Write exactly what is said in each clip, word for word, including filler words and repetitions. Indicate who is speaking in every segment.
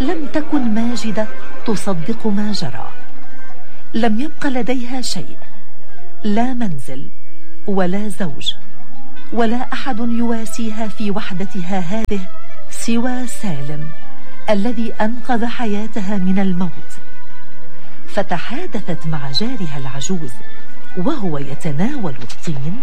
Speaker 1: لم تكن ماجدة تصدق ما جرى. لم يبق لديها شيء، لا منزل ولا زوج ولا أحد يواسيها في وحدتها هذه سوى سالم الذي أنقذ حياتها من الموت. فتحادثت مع جارها العجوز وهو يتناول الطين: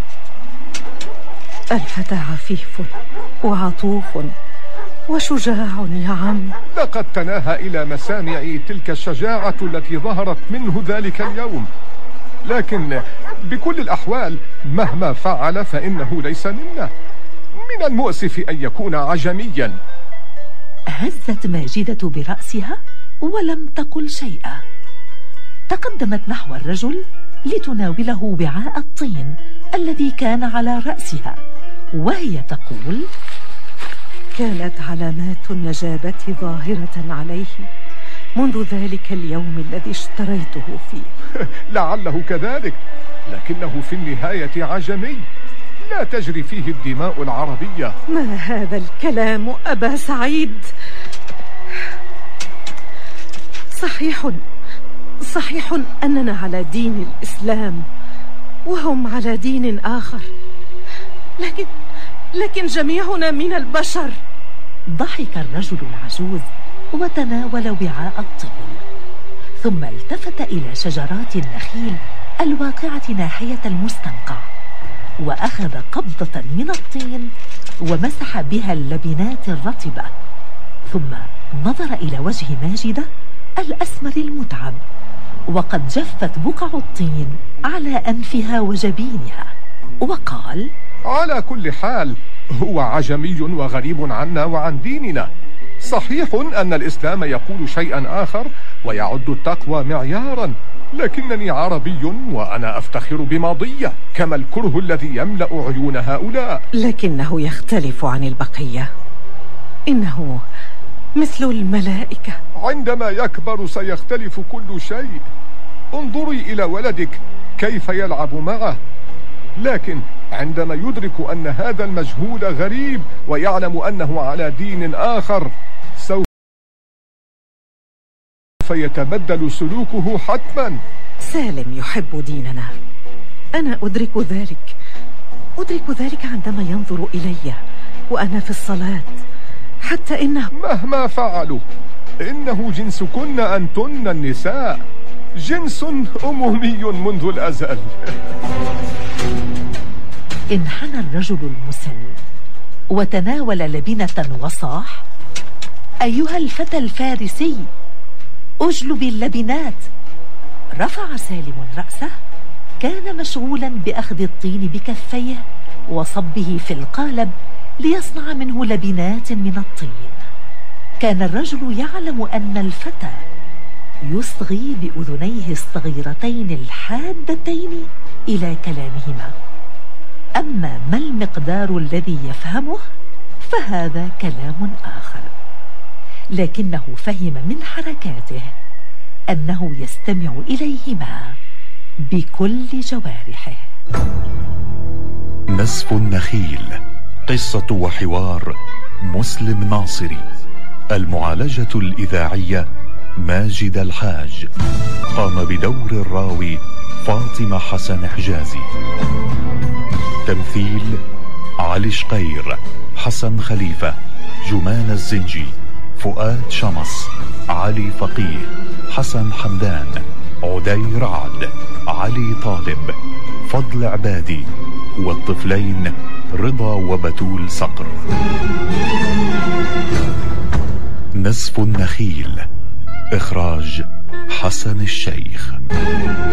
Speaker 2: الفتى عفيف وعطوف وشجاع يا عم.
Speaker 3: لقد تناهى إلى مسامعي تلك الشجاعة التي ظهرت منه ذلك اليوم، لكن بكل الأحوال مهما فعل فإنه ليس منا. من المؤسف أن يكون عجميا.
Speaker 1: هزت ماجدة برأسها ولم تقل شيئا. تقدمت نحو الرجل لتناوله وعاء الطين الذي كان على رأسها وهي تقول:
Speaker 2: كانت علامات النجابة ظاهرة عليه منذ ذلك اليوم الذي اشتريته فيه.
Speaker 3: لعله كذلك، لكنه في النهاية عجمي، لا تجري فيه الدماء العربية.
Speaker 2: ما هذا الكلام أبا سعيد؟ صحيح صحيح أننا على دين الإسلام وهم على دين آخر، لكن لكن جميعنا من البشر.
Speaker 1: ضحك الرجل العجوز وتناول وعاء الطين، ثم التفت إلى شجرات النخيل الواقعة ناحية المستنقع، وأخذ قبضة من الطين ومسح بها اللبنات الرطبة، ثم نظر إلى وجه ماجدة الأسمر المتعب وقد جفت بقع الطين على أنفها وجبينها، وقال:
Speaker 3: على كل حال هو عجمي وغريب عنا وعن ديننا. صحيح أن الإسلام يقول شيئا آخر ويعد التقوى معيارا، لكنني عربي وأنا أفتخر بماضية كما الكره الذي يملأ عيون هؤلاء.
Speaker 2: لكنه يختلف عن البقية، إنه مثل الملائكة.
Speaker 3: عندما يكبر سيختلف كل شيء. انظري إلى ولدك كيف يلعب معه، لكن عندما يدرك أن هذا المجهول غريب ويعلم أنه على دين آخر سوف يتبدل سلوكه حتما.
Speaker 2: سالم يحب ديننا، أنا أدرك ذلك أدرك ذلك عندما ينظر إلي وأنا في الصلاة، حتى إنه
Speaker 3: مهما فعلوا إنه جنسكن أنتن النساء، جنس أمومي منذ الأزل.
Speaker 1: انحنى الرجل المسن وتناول لبنة وصاح: أيها الفتى الفارسي، أجلب اللبنات. رفع سالم رأسه، كان مشغولا بأخذ الطين بكفيه وصبه في القالب ليصنع منه لبنات من الطين. كان الرجل يعلم أن الفتى يصغي بأذنيه الصغيرتين الحادتين إلى كلامهما، أما ما المقدار الذي يفهمه فهذا كلام آخر، لكنه فهم من حركاته أنه يستمع إليهما بكل جوارحه.
Speaker 4: نسف النخيل، قصة وحوار مسلم ناصري، المعالجة الإذاعية ماجد الحاج، قام بدور الراوي فاطمة حسن حجازي، تمثيل علي شقير، حسن خليفة، جمان الزنجي، فؤاد شمس، علي فقيه، حسن حمدان، عدي رعد، علي طالب، فضل عبادي، والطفلين رضا وبتول صقر. نسف النخيل، إخراج حسن الشيخ.